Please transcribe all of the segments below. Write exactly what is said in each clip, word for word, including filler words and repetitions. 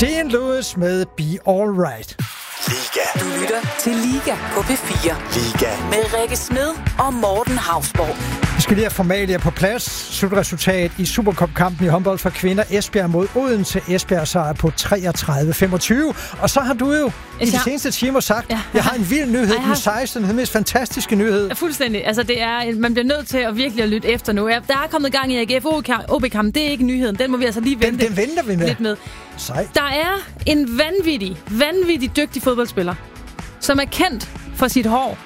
Dean Lewis med Be Alright. Liga. Du lytter til Liga på P fire. Liga. Med Rikke Smed og Morten Hausborg. Vi skal lige have formalia på plads. Slutresultat i Supercup-kampen i håndbold for kvinder. Esbjerg mod Odense. Esbjerg sejr på treogtredive femogtyve. Og så har du jo i de seneste timer sagt, ja, jeg har en vild nyhed, den sekstende, den mest fantastiske nyhed. Fuldstændig. Altså, det er, man bliver nødt til at virkelig at lytte efter nu. Der er kommet gang i A G F O B-kampen. Det er ikke nyheden. Den må vi altså lige vente den, den venter vi med. lidt med. Sej. Der er en vanvittig, vanvittig dygtig fodboldspiller, som er kendt for sit hår.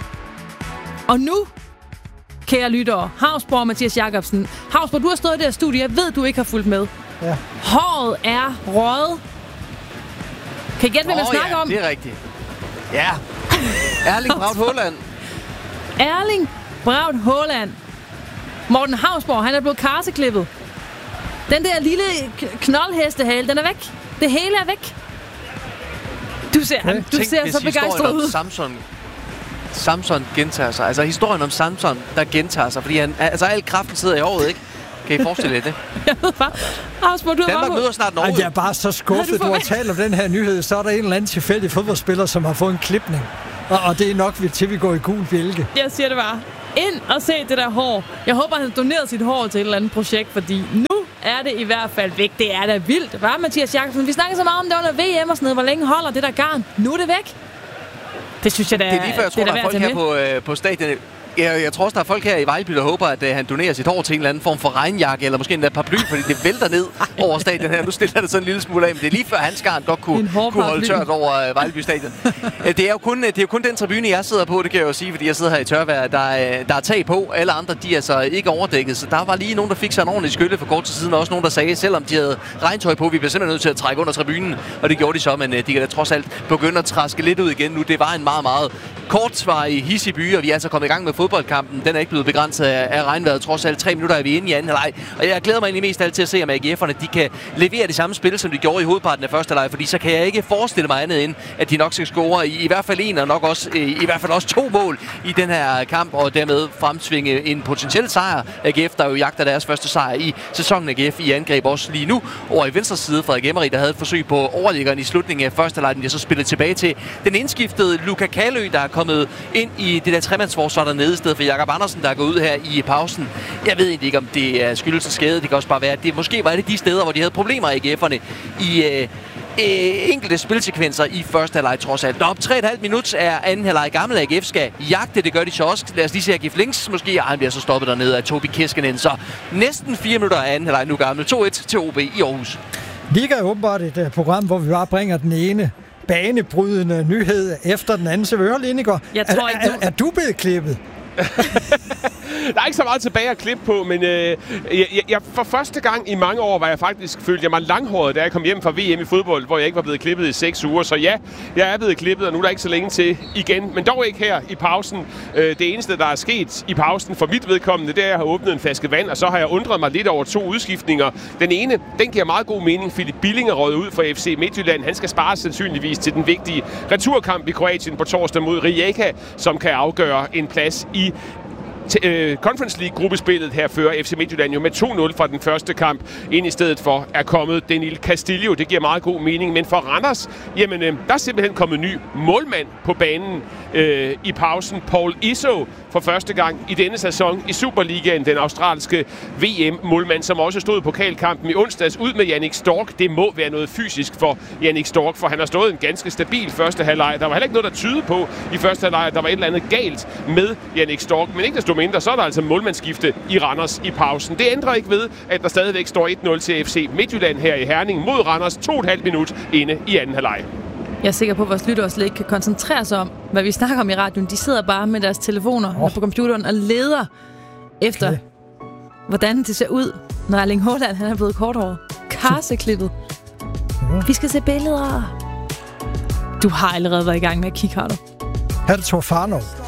Og nu, kære lyttere, Hausborg og Mathias Jacobsen. Hausborg, du har stået i det her studie. Jeg ved, du ikke har fulgt med. Ja. Håret er røget. Kan I gætte, hvad man oh, snakker ja, om? det er rigtigt. Ja. Erling Braut Haaland. Erling Braut Haaland. Morten Hausborg, han er blevet karseklippet. Den der lille knoldhestehale, den er væk. Det hele er væk. Du ser, okay. du Tænk, ser så begejstret ud. Samson, Samson gentager sig. Altså historien om Samson, der gentager sig. Fordi han, altså al kraften sidder i håret, ikke? Kan I forestille jer det? Jeg ved bare. Hausborg, du Danmark møder snart Norge. Jeg er bare så skuffet, du, du har talt om den her nyhed. Så er der en eller anden tilfældig fodboldspiller, som har fået en klipning. Og, og det er nok til, vi går i gul bjælke. Jeg siger det bare. Ind og se det der hår. Jeg håber, han har doneret sit hår til et eller andet projekt, fordi nu er det i hvert fald væk. Det er da vildt. Hvad, Mathias Jacobsen? Vi snakker så meget om det under V M og sådan noget. Hvor længe holder det der garn? Nu er det væk. Det synes jeg, da, det er lige før, jeg tror, der er folk her på, øh, på stadion. Jeg, jeg tror også, der er folk her i Vejlby, der håber, at uh, han donerer sit hår til en eller anden form for regnjakke, eller måske en der paraply, fordi det vælter ned over stadion her. Nu stiller det sådan en lille smule af, men det er lige før hans garn godt kunne, kunne holde tørt over uh, Vejlby stadion. det, er jo kun, det er jo kun den tribune, jeg sidder på, det kan jeg jo sige, fordi jeg sidder her i tørvejr. Der er, der er tag på, alle andre de er så ikke overdækket, så der var lige nogen, der fik sig en ordentlig skylle for kort tid siden, og også nogen, der sagde, selvom de havde regntøj på, vi bliver simpelthen nødt til at trække under tribunen, og det gjorde de så, men uh, de kan da trods alt begynde at træske lidt ud igen nu. Det var en meget, meget kortsvarig hissig by, og vi er altså kommet i gang med fodboldkampen. Den er ikke blevet begrænset af, af regnvejret. Trods alt tre minutter er vi inde i anden halvleg. Og jeg glæder mig egentlig mest alt til at se, om A G F'erne de kan levere det samme spil, som de gjorde i hovedparten af første halvleg. Fordi så kan jeg ikke forestille mig andet end, at de nok skal score i, i hvert fald en, og nok også i, i hvert fald også to mål i den her kamp, og dermed fremtvinge en potentiel sejr. A G F, der jo jagter deres første sejr i sæsonen. A G F i angreb også lige nu. Over i venstre side, Frederik Emery, der havde et forsøg på overliggeren i slutningen af første halvleg, den jeg så spillet tilbage til den indskiftede Luka Kalø, der er kommet ind i det der tremandsforsvar dernede, i stedet for Jakob Andersen, der er gået ud her i pausen. Jeg ved ikke, om det er skyldes en skade. Det kan også bare være, at det måske var det de steder, hvor de havde problemer, A G F'erne, i øh, øh, enkelte spilsekvenser i første halvleg trods alt. Nå, om tre komma fem minut er anden halvleg gammel. A G F skal jagte, det gør de så også. Lad os lige se A G F Links måske. Han bliver så stoppet dernede af Tobi Keskinen. Så næsten fire minutter af anden halvleg nu gammel. to et til O B i Aarhus. Liga er åbenbart et uh, program, hvor vi bare bringer den ene banebrydende nyhed efter den anden. Så vi hører, Lindegaard. Jeg tror ikke, er, er, er du blevet klippet? Der er ikke så meget tilbage at klippe på, men øh, jeg, jeg, for første gang i mange år var jeg faktisk, følte jeg mig langhåret, da jeg kom hjem fra V M i fodbold, hvor jeg ikke var blevet klippet i seks uger. Så ja, jeg er blevet klippet, og nu er der ikke så længe til igen. Men dog ikke her i pausen. Øh, det eneste, der er sket i pausen for mit vedkommende, det er, at jeg har åbnet en flaske vand, og så har jeg undret mig lidt over to udskiftninger. Den ene, den giver meget god mening. Philip Billing er røget ud fra F C Midtjylland. Han skal spares sandsynligvis til den vigtige returkamp i Kroatien på torsdag mod Rijeka, som kan afgøre en plads i Conference League-gruppespillet. Her fører F C Midtjylland jo med to nul fra den første kamp. Ind i stedet for er kommet Daniel Castillo. Det giver meget god mening. Men for Randers, jamen, der er simpelthen kommet ny målmand på banen øh, i pausen. Paul Iso for første gang i denne sæson i Superligaen. Den australske V M-målmand, som også stod i pokalkampen i onsdags ud med Jannik Stork. Det må være noget fysisk for Jannik Stork, for han har stået en ganske stabil første halvleg. Der var heller ikke noget, der tyder på i første halvleg, at der var et eller andet galt med Jannik Stork. Men ikke desto mindre, så er der altså målmandsskifte i Randers i pausen. Det ændrer ikke ved, at der stadigvæk står et nul til F C Midtjylland her i Herning mod Randers to og et halvt minut inde i anden halvleg. Jeg er sikker på, at vores lyttere slet ikke kan koncentrere sig om, hvad vi snakker om i radioen. De sidder bare med deres telefoner oh. på computeren og leder efter, okay. hvordan det ser ud, når Erling Haaland han er blevet korthåret. Karseklippet. Ja. Vi skal se billeder. Du har allerede været i gang med at kigge, har du? Her er det Tor Farnov.